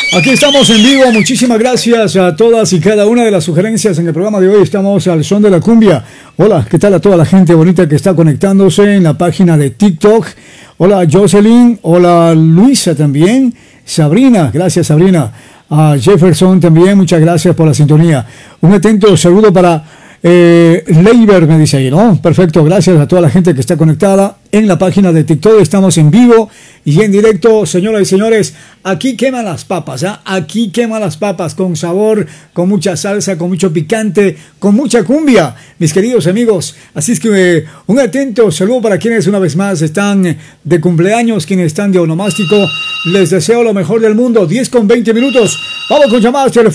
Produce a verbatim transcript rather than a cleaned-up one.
Aquí estamos en vivo, muchísimas gracias a todas y cada una de las sugerencias en el programa de hoy. Estamos al son de la cumbia. Hola, ¿qué tal a toda la gente bonita que está conectándose en la página de TikTok? Hola Jocelyn, hola Luisa también, Sabrina, gracias Sabrina, a Jefferson también, muchas gracias por la sintonía. Un atento saludo para eh, Leiber, me dice ahí, ¿no? Perfecto, gracias a toda la gente que está conectada en la página de TikTok. Estamos en vivo y en directo, señoras y señores. Aquí queman las papas, ¿eh? Aquí queman las papas con sabor, con mucha salsa, con mucho picante, con mucha cumbia, mis queridos amigos. Así es que eh, un atento saludo para quienes una vez más están de cumpleaños, quienes están de onomástico. Les deseo lo mejor del mundo. diez con veinte minutos. Vamos con llamadas telefónicas.